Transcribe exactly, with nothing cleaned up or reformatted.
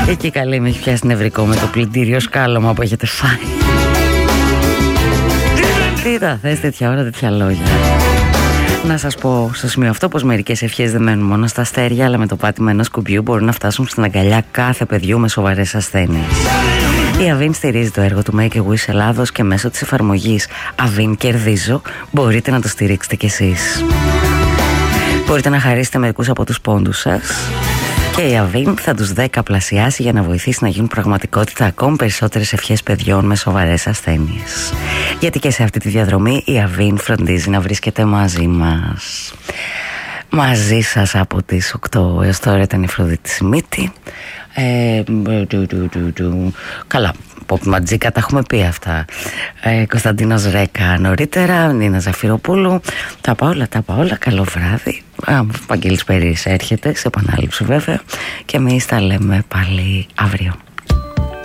Εκεί καλή με έχει πιάσει νευρικό με το πλυντήριο σκάλωμα που έχετε φάει. Τι τα θες τέτοια ώρα, τέτοια λόγια. Να σας πω στο σημείο αυτό πως μερικές ευχές δεν μένουν μόνο στα αστέρια, αλλά με το πάτημα ενός κουμπιού μπορούν να φτάσουν στην αγκαλιά κάθε παιδιού με σοβαρές ασθένειες. Η Αβίν στηρίζει το έργο του Make a Wish Ελλάδος και μέσω της εφαρμογής Αβίν Κερδίζω μπορείτε να το στηρίξετε κι εσείς. Μπορείτε να χαρίσετε μερικούς από τους πόντους σας και η Αβίν θα τους δεκαπλασιάσει για να βοηθήσει να γίνουν πραγματικότητα ακόμη περισσότερες ευχές παιδιών με σοβαρές ασθένειες. Γιατί και σε αυτή τη διαδρομή η Αβίν φροντίζει να βρίσκεται μαζί μας. Μαζί σας από τις οκτώ έως τώρα ήταν η Φροδίτη Σιμίτη. Ε, ντου, ντου, ντου, ντου. Καλά, Pop Ματζίκα τα έχουμε πει αυτά. ε, Κωνσταντίνος Ρέκα νωρίτερα, Νίνα Ζαφυροπούλου. Τα πάω όλα, τα πάω όλα. Καλό βράδυ. Α, Βαγγέλης Περίς έρχεται σε επανάληψη βέβαια. Και εμείς τα λέμε πάλι αύριο.